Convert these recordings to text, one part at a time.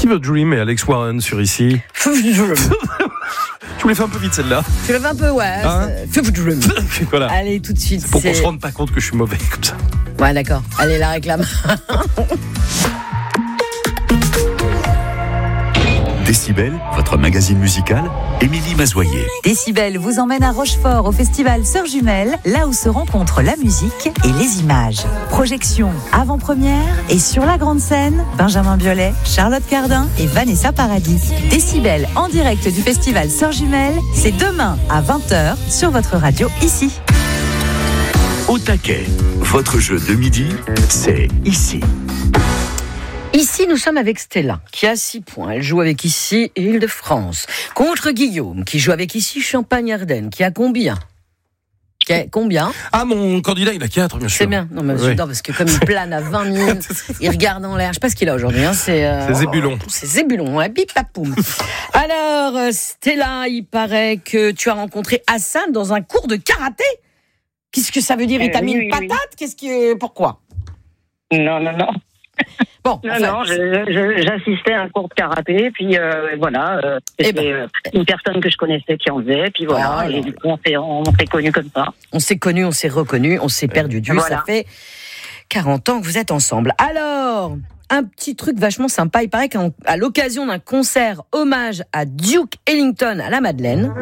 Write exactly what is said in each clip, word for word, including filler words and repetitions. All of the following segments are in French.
Fever Dream et Alex Warren sur ici. Je vous l'ai fait un peu vite celle-là. Tu l'as fait un peu, ouais. Hein Fever Dream. Voilà. Allez, tout de suite. C'est pour c'est... qu'on se rende pas compte que je suis mauvais comme ça. Ouais, d'accord. Allez, la réclame. Décibel, votre magazine musical, Émilie Mazoyer. Décibel vous emmène à Rochefort au festival Sœurs Jumelles, là où se rencontrent la musique et les images. Projection, avant-première et sur la grande scène, Benjamin Biolay, Charlotte Cardin et Vanessa Paradis. Décibel en direct du festival Sœurs Jumelles, c'est demain à vingt heures sur votre radio ici. Au taquet, votre jeu de midi, c'est ici. Ici, nous sommes avec Stella, qui a six points. Elle joue avec ici Île-de-France. Contre Guillaume, qui joue avec ici Champagne-Ardenne, qui a combien qui a Combien Ah, mon candidat, il a quatre, bien sûr. C'est bien. Non, mais oui. parce que comme il plane à vingt mille, il regarde en l'air. Je sais pas ce qu'il a aujourd'hui. Hein. C'est, euh, c'est Zébulon. Oh, c'est Zébulon, hein. Bip, papoum. Alors, Stella, il paraît que tu as rencontré Hassan dans un cours de karaté. Qu'est-ce que ça veut dire ? Il t'a euh, mis oui, une patate oui. Qu'est-ce que... Pourquoi ? Non, non, non. Bon, non, enfin, non, je, je, j'assistais à un cours de karaté, puis euh, voilà, euh, c'était eh ben. euh, une personne que je connaissais qui en faisait, puis voilà, Ah, et du coup on s'est, on s'est connus comme ça. On s'est connus, on s'est reconnus, on s'est perdu du. Voilà. Ça fait quarante ans que vous êtes ensemble. Alors, un petit truc vachement sympa, il paraît qu'à l'occasion d'un concert hommage à Duke Ellington à la Madeleine,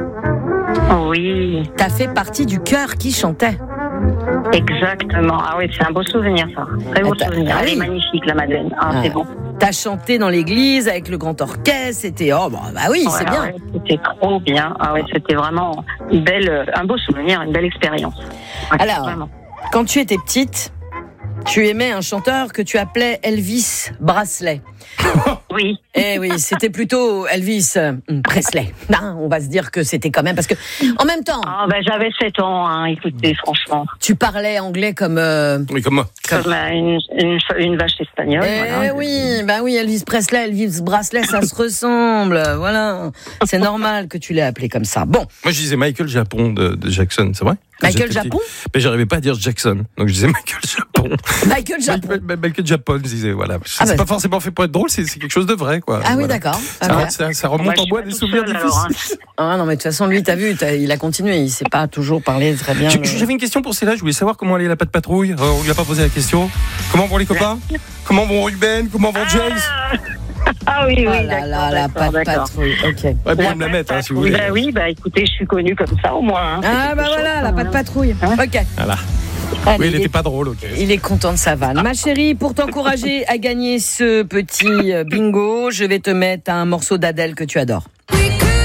Oui, t'as fait partie du chœur qui chantait. exactement. Ah oui, c'est un beau souvenir ça. Très beau Ah, souvenir. ah, Elle oui. est magnifique la Madeleine. Ah, Ah. c'est bon. T'as chanté dans l'église avec le grand orchestre, c'était oh bah, bah oui, c'est Ouais, bien. ouais, c'était trop bien. Ah ouais, c'était vraiment une belle, un beau souvenir, une belle expérience. Ouais, Alors, vraiment. quand tu étais petite, tu aimais un chanteur que tu appelais Elvis Presley. Oui. Eh oui, c'était plutôt Elvis euh, Presley. Non, on va se dire que c'était quand même parce que en même temps, Ah ben j'avais sept ans, hein, écoutez, franchement. tu parlais anglais comme. Euh, Oui, comme moi. Comme euh, une, une, une vache espagnole. eh voilà. oui, bah oui, Elvis Presley, Elvis Presley, ça se ressemble. Voilà, c'est normal que tu l'aies appelé comme ça. Bon, Moi, je disais Michael Japon de, de Jackson, c'est vrai? Quand Michael j'étais petit. Japon, Mais j'arrivais pas à dire Jackson, donc je disais Michael Japon. Michael Japon. Michael, Michael Japon, je disais, voilà. C'est Ah bah, pas forcément fait pour être drôle, c'est, c'est quelque chose de vrai, quoi. Ah oui, Voilà. d'accord. Ça, Ah, ouais. ça, ça remonte Moi, je en suis bois pas des toute souvenirs seule, alors, hein. difficiles. Ah non, mais de toute façon, lui, t'as vu, t'as, il a continué, il sait pas toujours parler très bien. Je- le- J'avais une question pour Céla, je voulais savoir comment allait la patte patrouille. Euh, on lui a pas posé la question. Comment vont les copains? Comment vont Ruben? Comment vont Jace? Ah oui, oui, Ah là d'accord, là, la d'accord, patte d'accord. patrouille, ok. Ouais, vous pouvez me la mettre, hein, si vous Oui, voulez. bah oui, bah écoutez, je suis connue comme ça au moins. Hein. Ah C'est bah quelque voilà, chose, la hein. patte patrouille. Hein Ok. Voilà. Allez, Oui, il il, était est, pas drôle, ok. il est content de sa vanne. Ma chérie, pour t'encourager à gagner ce petit euh, bingo, je vais te mettre un morceau d'Adèle que tu adores. We